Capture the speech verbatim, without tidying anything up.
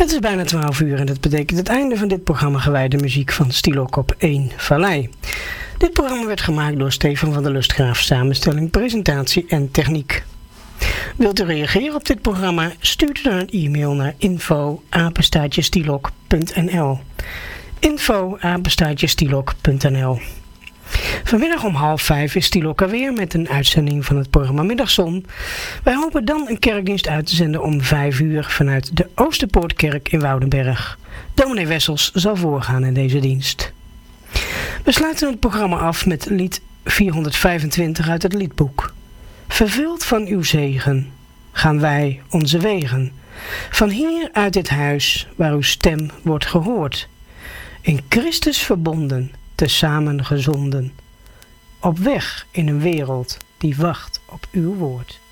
Het is bijna twaalf uur en dat betekent het einde van dit programma gewijde muziek van Stilok op één Vallei. Dit programma werd gemaakt door Stefan van der Lustgraaf, samenstelling, presentatie en techniek. Wilt u reageren op dit programma? Stuur dan een e-mail naar info apenstaartje stilok punt n l info apenstaartje stilok punt n l. Vanmiddag om half vijf is Stilok er weer met een uitzending van het programma Middagzon. Wij hopen dan een kerkdienst uit te zenden om vijf uur vanuit de Oosterpoortkerk in Woudenberg. Dominee Wessels zal voorgaan in deze dienst. We sluiten het programma af met lied vierhonderdvijfentwintig uit het liedboek. Vervuld van uw zegen gaan wij onze wegen, van hier uit dit huis waar uw stem wordt gehoord. In Christus verbonden, tezamen gezonden, op weg in een wereld die wacht op uw woord.